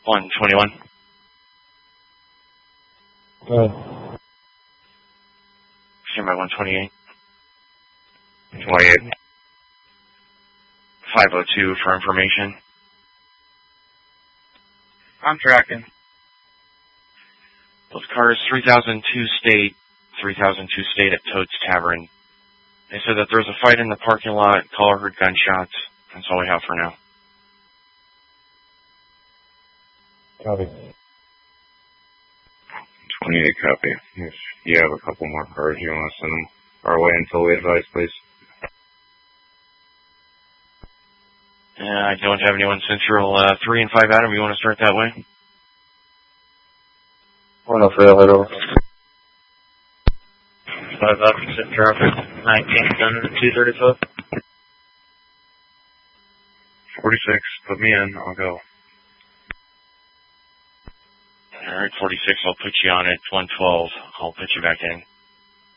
121. Stand by 128. 28. 502 for information. I'm tracking. Those cars, 3002 State at Toad's Tavern. They said that there was a fight in the parking lot, caller heard gunshots. That's all we have for now. Copy. 28 copy. If you have a couple more cars you want to send them our way until we advise, please. I don't have anyone Central 3 and 5 Adam. You want to start that way? 103, I'll head over. 5 opposite traffic. 19 done 235. 46, put me in. I'll go. Alright, 46, I'll put you on at 112. I'll put you back in.